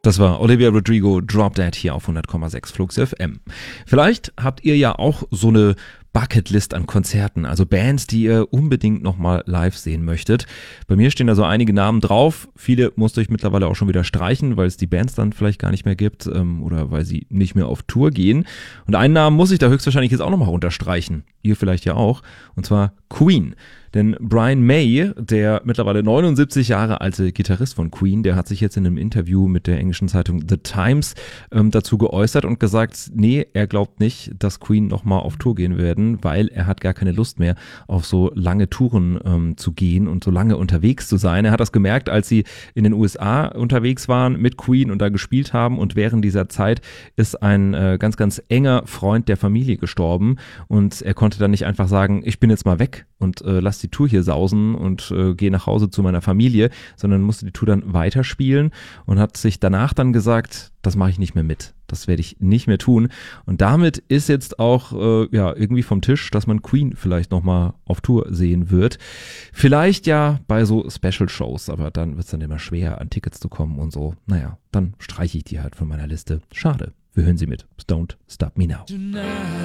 Das war Olivia Rodrigo, Drop Dead hier auf 100,6 Flux FM. Vielleicht habt ihr ja auch so eine Bucketlist an Konzerten, also Bands, die ihr unbedingt nochmal live sehen möchtet. Bei mir stehen da so einige Namen drauf. Viele musste ich mittlerweile auch schon wieder streichen, weil es die Bands dann vielleicht gar nicht mehr gibt oder weil sie nicht mehr auf Tour gehen. Und einen Namen muss ich da höchstwahrscheinlich jetzt auch nochmal runterstreichen. Ihr vielleicht ja auch. Und zwar Queen. Denn Brian May, der mittlerweile 79 Jahre alte Gitarrist von Queen, der hat sich jetzt in einem Interview mit der englischen Zeitung The Times dazu geäußert und gesagt, nee, er glaubt nicht, dass Queen nochmal auf Tour gehen werden, weil er hat gar keine Lust mehr, auf so lange Touren zu gehen und so lange unterwegs zu sein. Er hat das gemerkt, als sie in den USA unterwegs waren mit Queen und da gespielt haben, und während dieser Zeit ist ein ganz, ganz enger Freund der Familie gestorben und er konnte dann nicht einfach sagen, ich bin jetzt mal weg und lass die Tour hier sausen und gehe nach Hause zu meiner Familie, sondern musste die Tour dann weiterspielen und hat sich danach dann gesagt, das mache ich nicht mehr mit. Das werde ich nicht mehr tun. Und damit ist jetzt auch irgendwie vom Tisch, dass man Queen vielleicht nochmal auf Tour sehen wird. Vielleicht ja bei so Special-Shows, aber dann wird es dann immer schwer, an Tickets zu kommen und so. Naja, dann streiche ich die halt von meiner Liste. Schade. Wir hören sie mit Don't Stop Me Now.